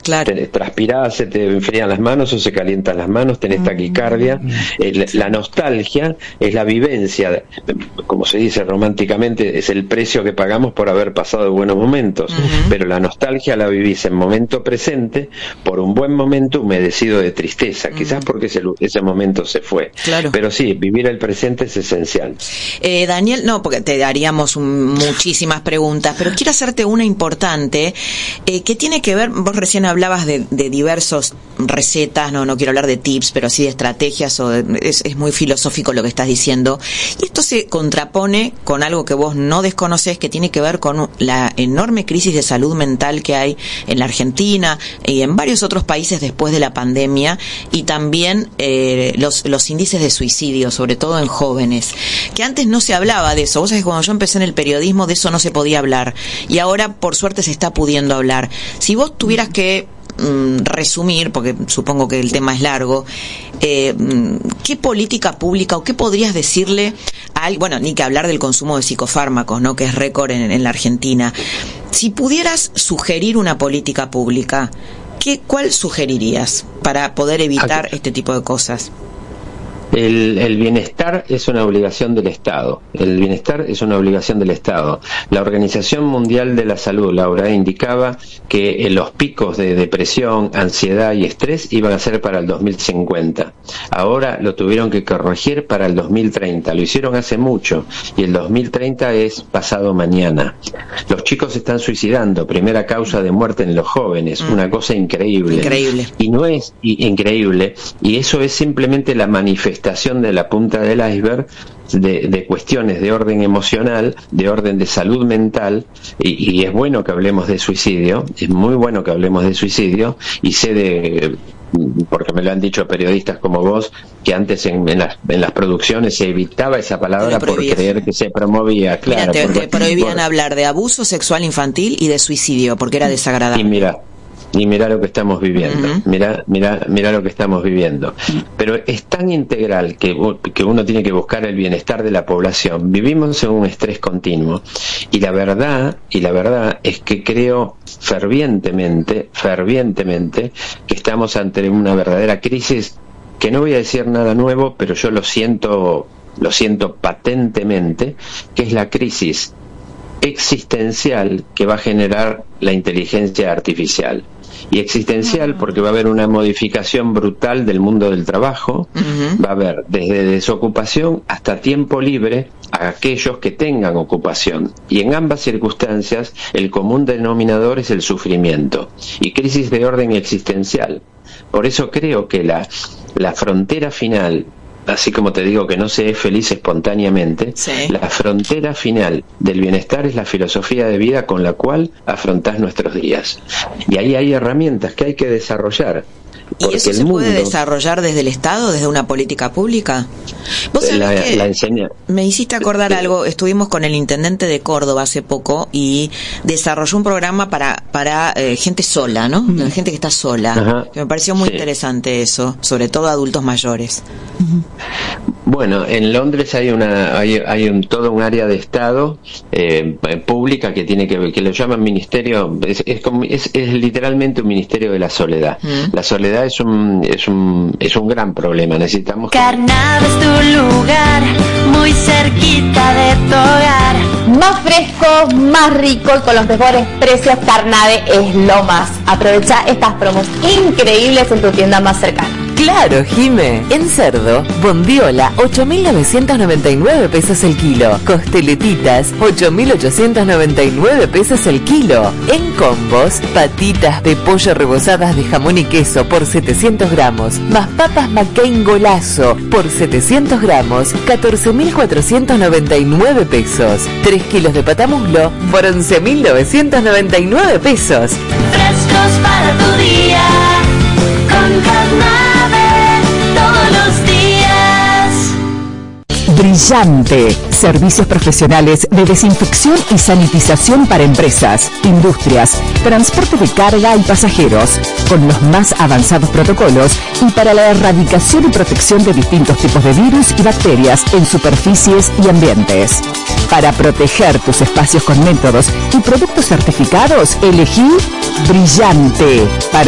Claro. Transpirás, se te enfrían las manos o se calientan las manos, tenés taquicardia. La nostalgia es la vivencia, como se dice románticamente, es el precio que pagamos por haber pasado buenos momentos, pero la nostalgia la vivís en momento presente por un buen momento humedecido de tristeza, quizás porque ese momento se fue. Claro. Pero sí, vivir el presente es esencial. Daniel, no, porque te daríamos muchísimas preguntas, pero quiero hacerte una importante, que tiene que ver, vos recién hablabas de diversos recetas, no quiero hablar de tips, pero sí de estrategias, es muy filosófico lo que estás diciendo, y esto se contrapone con algo que vos no desconocés, que tiene que ver con la enorme crisis de salud mental que hay en la Argentina y en varios otros países después de la pandemia, y también los índices de suicidio, sobre todo en jóvenes, que antes no se hablaba de eso. Vos sabés que cuando yo empecé en el periodismo de eso no se podía hablar, y ahora por suerte se está pudiendo hablar. Si vos tuvieras que resumir, porque supongo que el tema es largo, ¿qué política pública o qué podrías decirle a, bueno, ni que hablar del consumo de psicofármacos, ¿no?, que es récord en la Argentina? Si pudieras sugerir una política pública, ¿cuál sugerirías para poder evitar este tipo de cosas? El bienestar es una obligación del Estado. El bienestar es una obligación del Estado. La Organización Mundial de la Salud, Laura, indicaba que los picos de depresión, ansiedad y estrés iban a ser para el 2050. Ahora lo tuvieron que corregir para el 2030. Lo hicieron hace mucho y el 2030 es pasado mañana. Los chicos se están suicidando, primera causa de muerte en los jóvenes, una cosa increíble. Increíble. Y no es increíble, y eso es simplemente la manifestación de la punta del iceberg de cuestiones de orden emocional, de orden de salud mental, y es bueno que hablemos de suicidio, es muy bueno que hablemos de suicidio, y sé porque me lo han dicho periodistas como vos, que antes en las producciones se evitaba esa palabra por creer que se promovía. Claro, mira, te prohibían hablar de abuso sexual infantil y de suicidio porque era desagradable. Y mira lo que estamos viviendo, mira lo que estamos viviendo. Pero es tan integral que uno tiene que buscar el bienestar de la población. Vivimos en un estrés continuo, y la verdad es que creo fervientemente que estamos ante una verdadera crisis, que no voy a decir nada nuevo, pero yo lo siento patentemente, que es la crisis existencial que va a generar la inteligencia artificial. Y existencial porque va a haber una modificación brutal del mundo del trabajo, va a haber desde desocupación hasta tiempo libre a aquellos que tengan ocupación, y en ambas circunstancias el común denominador es el sufrimiento y crisis de orden existencial. Por eso creo que la frontera final, así como te digo que no se es feliz espontáneamente, la frontera final del bienestar es la filosofía de vida con la cual afrontás nuestros días. Y ahí hay herramientas que hay que desarrollar. ¿Y eso se puede desarrollar desde el Estado, desde una política pública? Vos sabés que me hiciste acordar algo. Estuvimos con el intendente de Córdoba hace poco y desarrolló un programa para gente sola, ¿no? Gente que está sola. Que me pareció muy interesante eso, sobre todo adultos mayores. Bueno, en Londres hay todo un área de Estado pública que lo llaman ministerio, es literalmente un ministerio de la soledad. La soledad es un gran problema. Necesitamos Carnave es tu lugar, muy cerquita de tu hogar. Más fresco, más rico y con los mejores precios. Carnave es lo más. Aprovecha estas promos increíbles en tu tienda más cercana. Claro, Jime. En cerdo, bondiola, 8.999 pesos el kilo. Costeletitas, 8.899 pesos el kilo. En combos, patitas de pollo rebozadas de jamón y queso por 700 gramos, más papas McCain Golazo por 700 gramos, 14.499 pesos. 3 kilos de patamuslo por 11.999 pesos. Frescos para tu día, con Carnave. Brillante. Servicios profesionales de desinfección y sanitización para empresas, industrias, transporte de carga y pasajeros, con los más avanzados protocolos y para la erradicación y protección de distintos tipos de virus y bacterias en superficies y ambientes. Para proteger tus espacios con métodos y productos certificados, elegí Brillante. Para